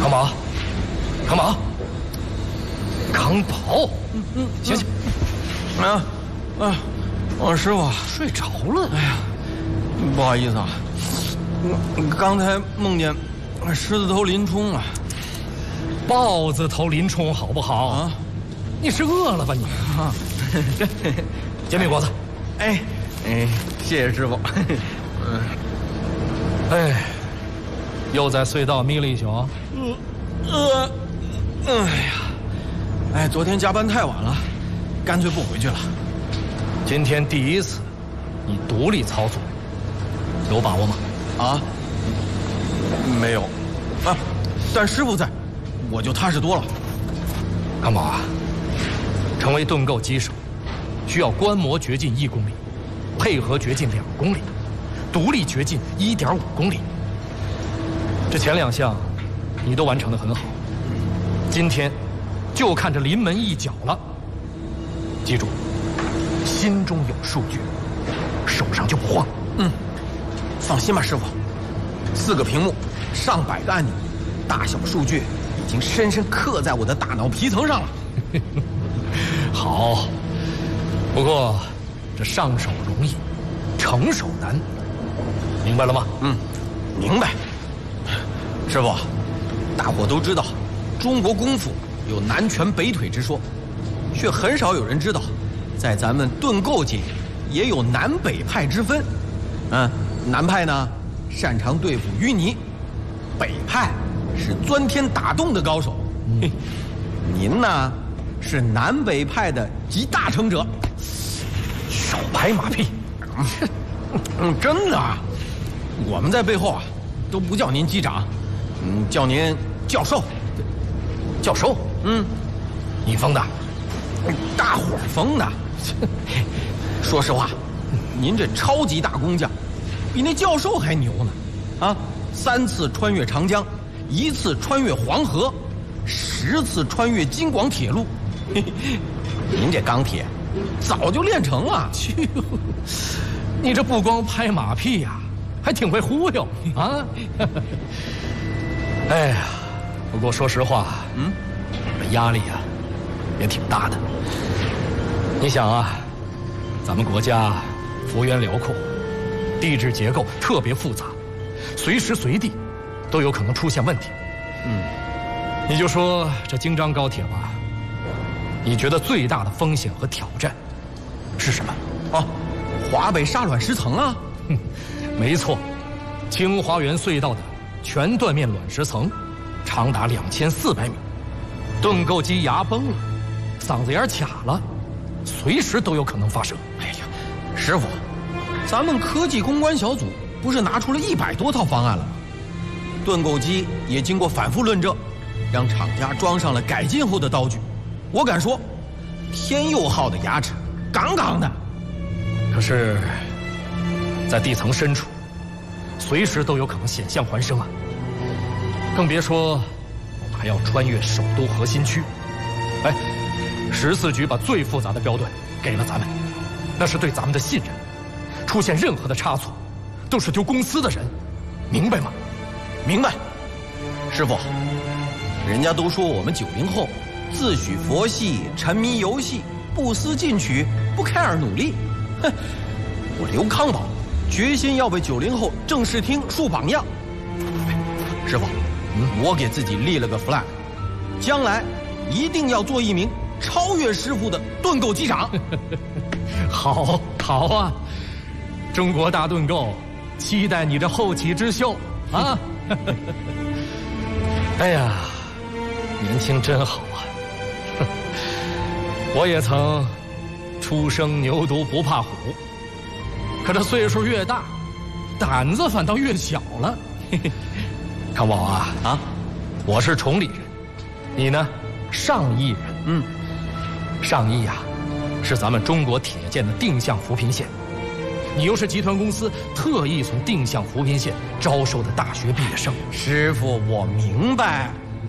康宝，康宝，康宝，醒醒！ 师傅睡着了。 哎呀，不好意思啊，刚才梦见狮子头林冲啊， 豹子头林冲好不好啊？你是饿了吧你？啊，煎饼果子。 哎，谢谢师傅。 哎，又在隧道眯了一宿。 昨天加班太晚了，干脆不回去了。 今天第一次，你独立操作，有把握吗？ 啊，没有，但师傅在，我就踏实多了。 康宝啊，成为盾构机手，需要观摩掘进1公里，配合掘进2公里，独立掘进1.5公里。这前2项，你都完成得很好。今天，就看这临门一脚了。记住，心中有数据，手上就不慌。 放心吧，师傅。4个屏幕，上百个按钮，大小数据已经深深刻在我的大脑皮层上了。 好，不过这上手容易，成手难，明白了吗？ 明白。师傅，大伙都知道，中国功夫有南拳北腿之说，却很少有人知道，在咱们盾构界也有南北派之分。南派呢，擅长对付淤泥；北派是钻天打洞的高手。您呢，是南北派的集大成者。 少拍马屁！ 真的啊，我们在背后啊，都不叫您机长，叫您教授。 教授？你封的？ 大伙儿封的。说实话，您这超级大工匠，比那教授还牛呢！3次穿越长江，1次穿越黄河，10次穿越京广铁路。您这钢铁早就练成了。 你这不光拍马屁呀，还挺会忽悠啊！哎呀，不过说实话，这压力啊也挺大的。你想啊，咱们国家幅员辽阔，地质结构特别复杂，随时随地都有可能出现问题。你就说这京张高铁吧，你觉得最大的风险和挑战是什么？ 华北沙卵石层啊！ 没错，清华园隧道的全断面卵石层，长达2400米，盾构机牙崩了，嗓子眼卡了，随时都有可能发生。 哎呀，师傅，咱们科技攻关小组不是拿出了100多套方案了吗？盾构机也经过反复论证，让厂家装上了改进后的刀具。我敢说，天佑号的牙齿杠杠的。 可是，在地层深处，随时都有可能险象环生啊！更别说我们还要穿越首都核心区。14局把最复杂的标段给了咱们，那是对咱们的信任。出现任何的差错，都是丢公司的人，明白吗？ 明白。师傅，人家都说我们90后自诩佛系，沉迷游戏，不思进取，不care努力。我刘康宝决心要为90后正视听树榜样。师傅，我给自己立了个 flag， 将来一定要做一名超越师傅的盾构机长。 好啊，中国大盾构期待你这后起之秀啊！哎呀，年轻真好啊！我也曾初生牛犊不怕虎，可这岁数越大，胆子反倒越小了。康宝啊，我是崇礼人，你呢，上亿人。上亿是咱们中国铁建的定向扶贫线，你又是集团公司特意从定向扶贫线招收的大学毕业生。 师傅，我明白。